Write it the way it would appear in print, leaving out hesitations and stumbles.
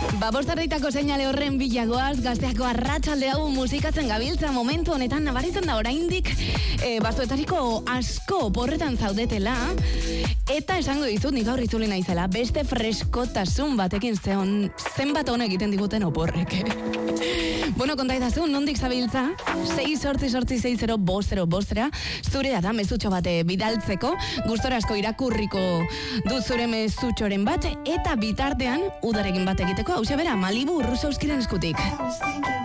Bostarritako seinale horren bilagoaz, Gazteako arratsalde hau musikatzen gabiltza momentu honetan nabaritzen da oraindik bastuetariko asko porretan zaudetela, eta esango dizut nik gaur itzuli naizela, beste freskotasun batekin zenbat honek egiten diguten oporrek. Bueno, konta edazu, nondik zabiltza? 6886050 zurea da mezutxo bate bidaltzeko, gustora asko irakurriko du zure mezutxoren bat, eta bitartean udarekin bat egiteko, hau bera, Malibu Urrusauskiren eskutik.